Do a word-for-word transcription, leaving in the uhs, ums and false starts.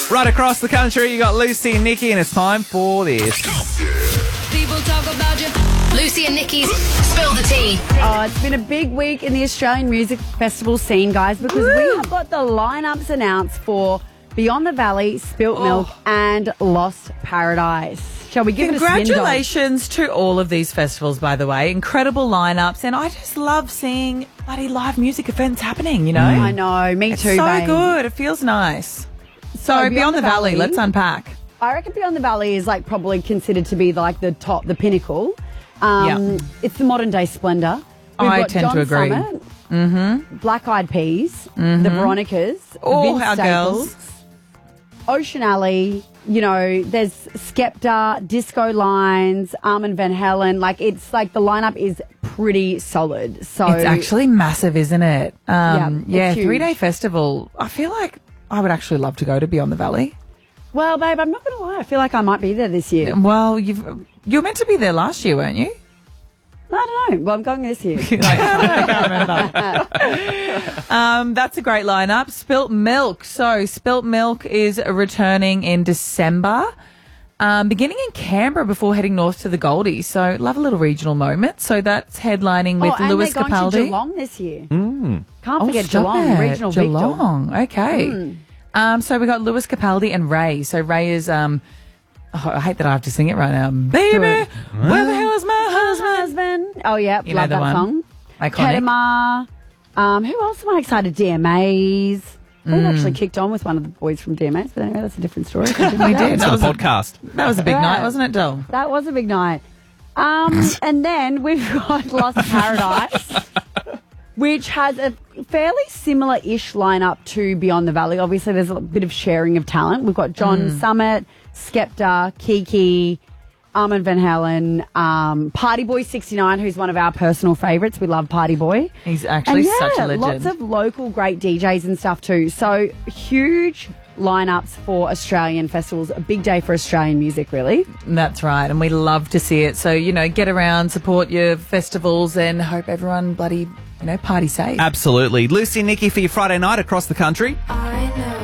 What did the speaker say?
Right across the country, you got Lucy and Nikki, and it's time for this. People talk about you. Lucy and Nikki's Spill the Tea. Oh, it's been a big week in the Australian music festival scene, guys, because Woo! we have got the lineups announced for Beyond the Valley, Spilt Milk, Oh. and Lost Paradise. Shall we give it a spin, Dom? Congratulations to all of these festivals, by the way. Incredible lineups, and I just love seeing bloody live music events happening, you know? I know, me It's too, so babe. good. It feels nice. So, Beyond Beyond, the the, Valley, Valley- let's unpack. I reckon Beyond the Valley is like probably considered to be like the top, the pinnacle. Um, Yeah. It's the modern day Splendor. We've I got tend John to agree. Summit, mm-hmm. Black Eyed Peas, the Veronicas, Oh, Vince our Staples, girls. Ocean Alley. You know, there's Skepta, Disco Lines, Armand Van Halen. Like, it's like the lineup is pretty solid. So It's actually massive, isn't it? Um, Yeah, yeah, it's huge. three-day festival. I feel like I would actually love to go to Beyond the Valley. well, babe, I'm not going to lie. I feel like I might be there this year. Well, you've you were meant to be there last year, weren't you? I don't know. Well, I'm going this year. I can't remember. um, that's a great lineup. Spilt Milk. So, Spilt Milk is returning in December, um, beginning in Canberra before heading north to the Goldie. So, love a little regional moment. So, that's headlining with oh, and Lewis they're going Capaldi. to Geelong this year. Mm. Can't Oh, forget stop Geelong, it. regional Victor. Geelong. Okay. Um, so, we got Lewis Capaldi and Ray. So, Ray is. Um, oh, I hate that I have to sing it right now. Baby, where the hell is my husband? Husband. Oh, yeah. You know love the that one. song. Iconic. Kedema. Um, who else am I excited? D M As. We Mm. actually kicked on with one of the boys from D M As, but anyway, that's a different story. We did. For That the was, a, podcast. that was a big Yeah. night, wasn't it, Dol? That was a big night. Um, and then we've got Lost Paradise, which has a fairly similar-ish lineup to Beyond the Valley. Obviously, there's a bit of sharing of talent. We've got John Summit, Skepta, Kiki, Armand Van Halen, um, Party Boy sixty-nine, who's one of our personal favourites. We love Party Boy. He's actually And yeah, such a legend. lots of local great D Js and stuff too. So huge lineups for Australian festivals. A big day for Australian music, really. That's right, and we love to see it. So, you know, get around, support your festivals, and hope everyone bloody, you know, party safe. Absolutely. Lucy and Nikki for your Friday night across the country. I know.